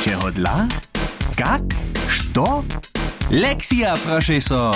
Sće hodla? Kak? Što? Lekcija, proszę so.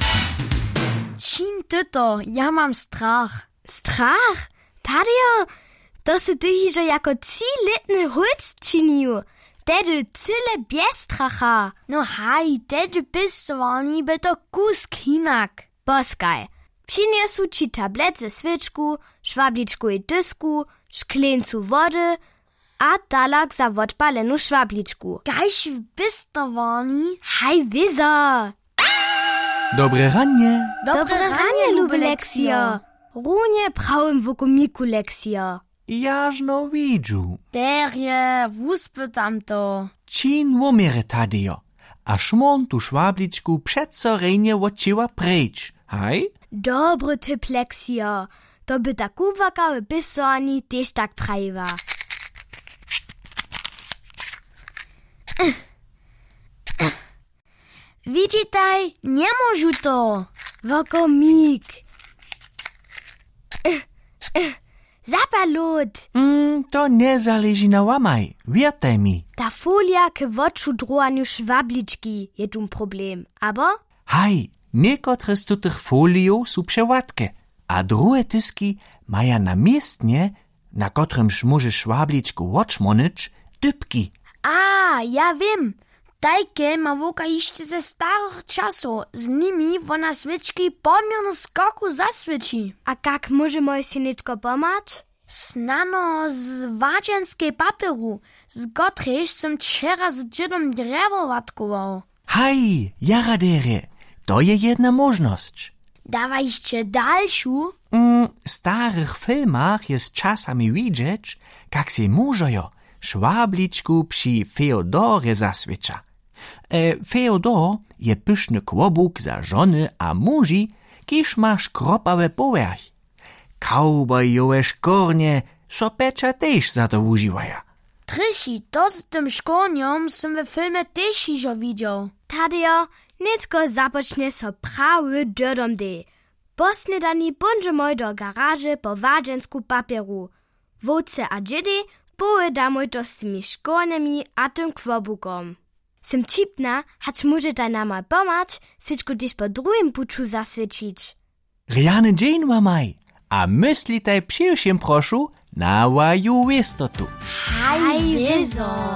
Čin tyto, ja mam strach. Strach? Tadio, to se ty hižo jako 3-letny hulc činiju. Tedy cyle bez stracha. No haj, tedy pistovani by to kusk hinak. Boskaj, přiniesu ci tablet ze svičku, švabličku i dysku, šklencu wody, a talak za odpalenu švabličku. Gajš w pistovani? Haj, wizo. Dobre ranie. Dobre ranie, lube lekcja. Runie prawym wokomiku lekcja. Jażno widzu. Derje, wuspytam to. Čin womere tadio. A šmon tu švabličku přeco rejnie odčiła preč. Haj? Dobry typ lekcja. To by tak uwakały pisowani też tak prawiła. Widzitaj, nie możu to. Wokomik. Zapalot. To nie zależy na łamaj. Wiertaj mi. Ta folia k woczu droaniu szwabliczki je tu problem. Abo? Haj, niekotre z tutych foliów są przeładkie, a drugie tyski maja na miestnie, na kotrymż może szwabliczku oczmonyć, typki. A, ja wiem. Tajke ma woka jeszcze ze starych czasów. Z nimi wona swyczki pomierno skoku zaswyci. A jak może moj się nitko pomać? Snano z wadzenskiej papieru, z gotryż som wczera z dziedom drewo watkował. Haj, jaradere, to je jedna możność. Dawajście dalszą? W starych filmach jest czasami widzieć, jak się mużojo szwabliczku przy Feodorze zaswicza. Feodor je pyszny kłobuk za żony a muži, kiż ma szkropawe powerch. Kaubojowe szkornie so pecza też za to używaja. Trysi, to z tym szkorniom som w filmie też iżo widział. Tadio, nitko zapocznie so prawy dödom de. Posnedani bunże moj do garaże po wadzensku papieru. Woce a dziedy pojedamoj to z tymi szkorniami a tym kłobukom. Sim cipna, hać może ta nama pomać, syczku też po drugim puczu zaswiecić. Riane dzień mamaj, a myślitaj przyjszym proszu na waju wistotu. Haj, wizo.